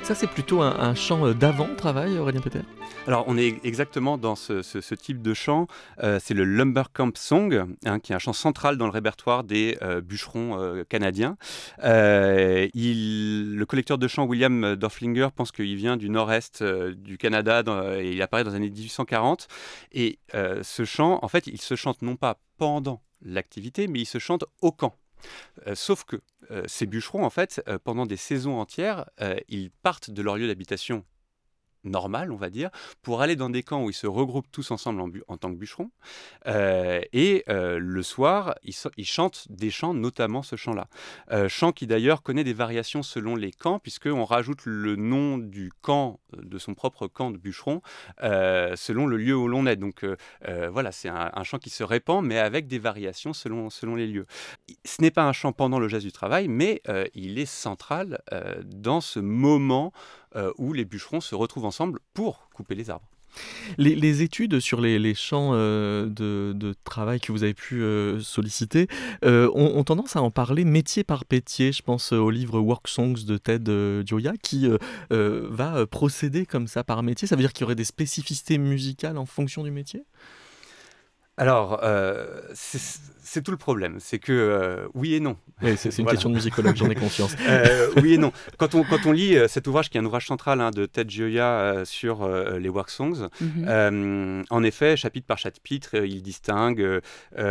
Ça, c'est plutôt un chant d'avant-travail, Aurélien Péter? Alors, on est exactement dans ce type de chant. C'est le Lumbercamp Song, qui est un chant central dans le répertoire des bûcherons canadiens. Le collecteur de chants William Dorflinger pense qu'il vient du nord-est du Canada et il apparaît dans les années 1840. Et ce chant, en fait, il se chante non pas pendant l'activité, mais il se chante au camp. Sauf que ces bûcherons, en fait, pendant des saisons entières, ils partent de leur lieu d'habitation normal, on va dire, pour aller dans des camps où ils se regroupent tous ensemble en tant que bûcherons. Le soir, ils chantent des chants, notamment ce chant-là. Chant qui d'ailleurs connaît des variations selon les camps, puisqu'on rajoute le nom du camp, de son propre camp de bûcherons, selon le lieu où l'on est. Donc voilà, c'est un chant qui se répand, mais avec des variations selon les lieux. Ce n'est pas un chant pendant le geste du travail, mais il est central dans ce moment où les bûcherons se retrouvent ensemble pour couper les arbres. Les études sur les champs de travail que vous avez pu solliciter ont tendance à en parler métier par métier. Je pense au livre Work Songs de Ted Gioia qui va procéder comme ça par métier. Ça veut dire qu'il y aurait des spécificités musicales en fonction du métier ? Alors, c'est tout le problème, c'est que oui et non. Oui, c'est une question de musicologue, j'en ai conscience. Oui et non. Quand on lit cet ouvrage, qui est un ouvrage central de Ted Gioia sur les work songs, en effet, chapitre par chapitre, il distingue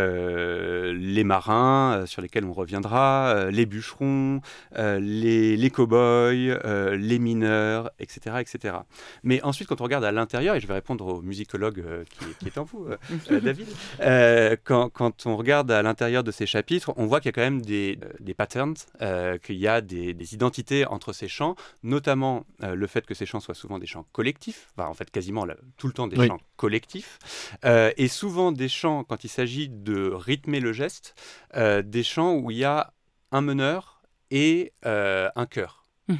les marins, sur lesquels on reviendra, les bûcherons, les cow-boys, les mineurs, etc., etc. Mais ensuite, quand on regarde à l'intérieur, et je vais répondre au musicologue qui est en vous, David, quand on regarde à l'intérieur de ces chapitres, on voit qu'il y a quand même des patterns, qu'il y a des identités entre ces chants, notamment le fait que ces chants soient souvent des chants collectifs, enfin, en fait quasiment tout le temps des chants collectifs, et souvent des chants, quand il s'agit de rythmer le geste, des chants où il y a un meneur et un chœur.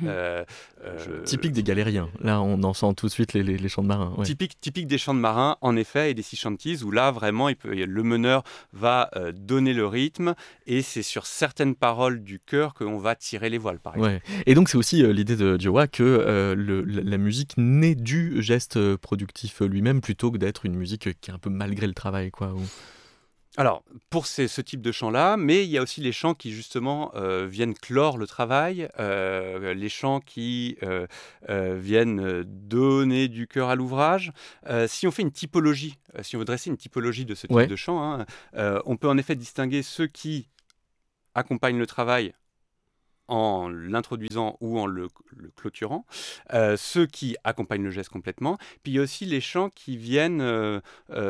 Typique des galériens. Là, on en sent tout de suite les chants de marins. Ouais. Typique des chants de marins, en effet, et des sea shanties, où là, vraiment, le meneur va donner le rythme, et c'est sur certaines paroles du chœur qu'on va tirer les voiles, par exemple. Ouais. Et donc, c'est aussi l'idée de Gioia que la musique naît du geste productif lui-même, plutôt que d'être une musique qui est un peu malgré le travail, quoi. Alors, pour ce type de chants-là, mais il y a aussi les chants qui, justement, viennent clore le travail, les chants qui viennent donner du cœur à l'ouvrage. Si on fait une typologie, si on veut dresser une typologie de ce type de chants, on peut en effet distinguer ceux qui accompagnent le travail en l'introduisant ou en le clôturant, ceux qui accompagnent le geste complètement, puis il y a aussi les chants qui viennent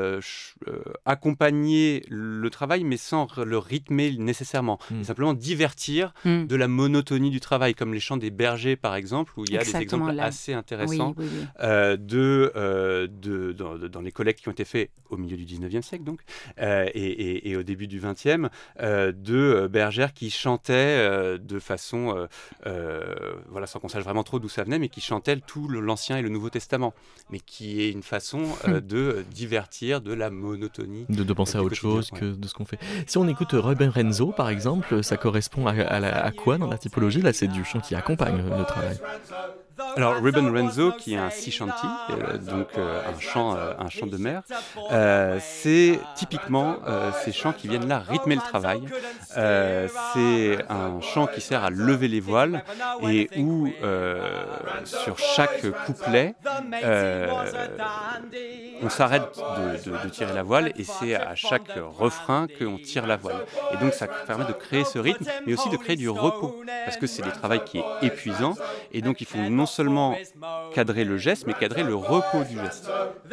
accompagner le travail, mais sans le rythmer nécessairement, simplement divertir de la monotonie du travail, comme les chants des bergers, par exemple, où il y a des exemples assez intéressants dans les collectes qui ont été faits au milieu du 19e siècle, donc, et au début du 20e, de bergères qui chantaient de façon sans qu'on sache vraiment trop d'où ça venait, mais qui chantait tout l'Ancien et le Nouveau Testament, mais qui est une façon de divertir de la monotonie. De penser à autre chose que de ce qu'on fait. Si on écoute Ruben Renzo, par exemple, ça correspond à quoi dans la typologie ? Là, c'est du chant qui accompagne le travail. Alors, Ruben Renzo, qui est un sea shanty, donc un chant de mer, c'est typiquement ces chants qui viennent là rythmer le travail. C'est un chant qui sert à lever les voiles et où, sur chaque couplet, on s'arrête de tirer la voile et c'est à chaque refrain qu'on tire la voile. Et donc, ça permet de créer ce rythme, mais aussi de créer du repos, parce que c'est des travail qui est épuisant et donc il faut non seulement cadrer le geste, mais cadrer le repos du geste.